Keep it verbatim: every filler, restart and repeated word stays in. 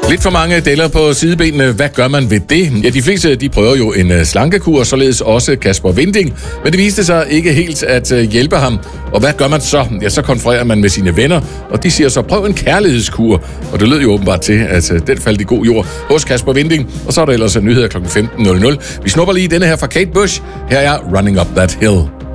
Lidt for mange deller på sidebenene. Hvad gør man ved det? Ja, de fleste de prøver jo en slankekur, således også Kasper Winding. Men det viste sig ikke helt at hjælpe ham. Og hvad gør man så? Ja, så konfererer man med sine venner, og de siger så, prøv en kærlighedskur. Og det lød jo åbenbart til, at den faldt i god jord hos Kasper Winding. Og så er der ellers nyheder klokken femten nul nul. Vi snupper lige denne her fra Kate Bush. Her er Running Up That Hill.